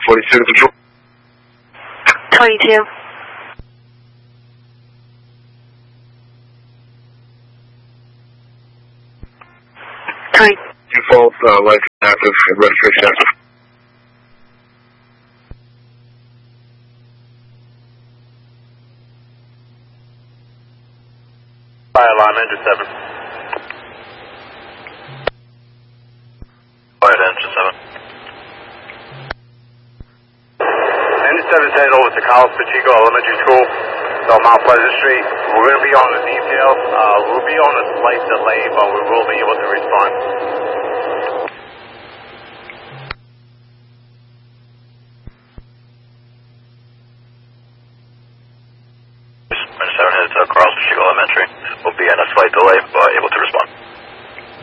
42 control. 22. Default, license active, registration active. Fire alarm, engine 7. Fire engine 7. Engine 7 is headed over to Carlos Pacheco Elementary School, so Mount Pleasant Street. We're going to be on the detail. We'll be on a slight delay, but we will be able to respond.